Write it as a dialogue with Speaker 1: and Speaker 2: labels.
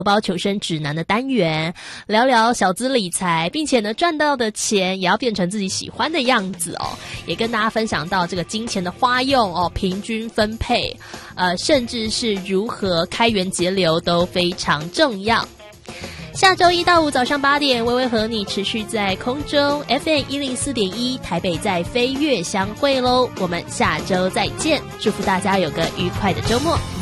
Speaker 1: 包求生指南的单元，聊聊小资理财，并且呢赚到的钱也要变成自己喜欢的样子哦。也跟大家分享到这个金钱的花用哦，平均分配，甚至是如何开源节流都非常重要。下周一到五早上8点，微微和你持续在空中 FM 104.1台北在飞跃相会喽。我们下周再见，祝福大家有个愉快的周末。